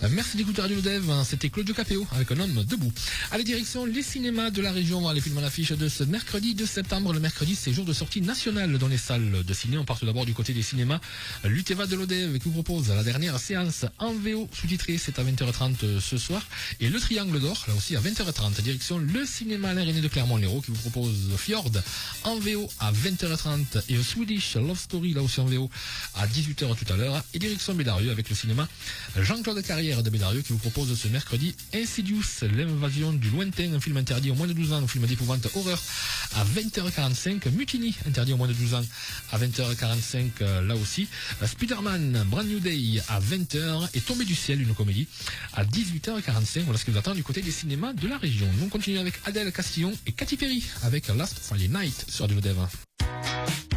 Merci d'écouter Radio Dev, c'était Claudio Capéo avec Un homme debout. Allez, direction les cinémas de la région, les films à l'affiche de ce mercredi 2 septembre. Le mercredi, c'est jour de sortie nationale dans les salles de ciné. On part tout d'abord du côté des cinémas. L'Uteva de l'Odev qui vous propose la dernière séance en VO sous-titrée, c'est à 20h30 ce soir. Et Le Triangle d'Or, là aussi à 20h30. Direction le cinéma Alain René de Clermont-Lérault qui vous propose Fjord en VO à 20h30 et A Swedish Love Story, là aussi en VO à 18h tout à l'heure. Et direction Bédarieux avec le cinéma Jean-Claude Carrière de Bédarieux qui vous propose ce mercredi Insidious, l'invasion du lointain, un film interdit aux moins de 12 ans, un film d'épouvante horreur à 20h45, Mutiny, interdit aux moins de 12 ans à 20h45 là aussi, Spider-Man, Brand New Day à 20h et Tombé du ciel, une comédie à 18h45. Voilà ce qui vous attend du côté des cinémas de la région. Nous on continue avec Adèle Castillon et Katy Perry avec Last Friday Night sur Radio Dev.